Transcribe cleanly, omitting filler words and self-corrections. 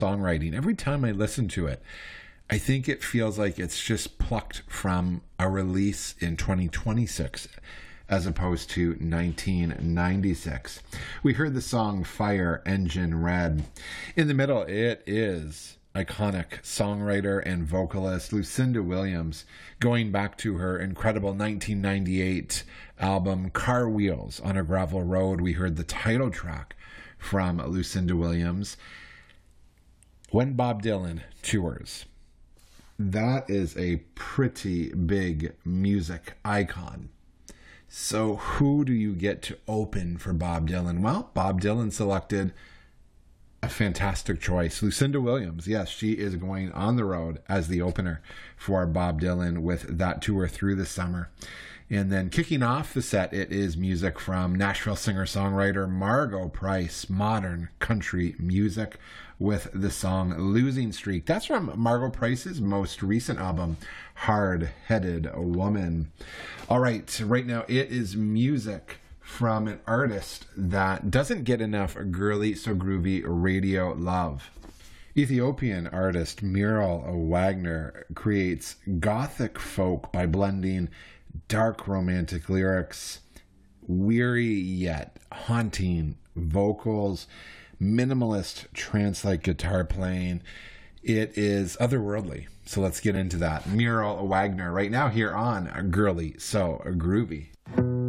songwriting. Every time I listen to it, I think it feels like it's just plucked from a release in 2026 as opposed to 1996. We heard the song Fire Engine Red. In the middle, it is iconic songwriter and vocalist Lucinda Williams, going back to her incredible 1998 album Car Wheels on a Gravel Road. We heard the title track from Lucinda Williams. When Bob Dylan tours, that is a pretty big music icon. So who do you get to open for Bob Dylan? Well, Bob Dylan selected a fantastic choice. Lucinda Williams, yes, she is going on the road as the opener for Bob Dylan with that tour through the summer. And then kicking off the set, it is music from Nashville singer-songwriter Margo Price, modern country music with the song Losing Streak. That's from Margo Price's most recent album, Hard-Headed Woman. All right now it is music from an artist that doesn't get enough girly so groovy radio love. Ethiopian artist Muriel Wagner creates gothic folk by blending dark romantic lyrics, weary yet haunting vocals, minimalist trance-like guitar playing. It is otherworldly. So let's get into that. Muriel Wagner right now here on Girly So Groovy.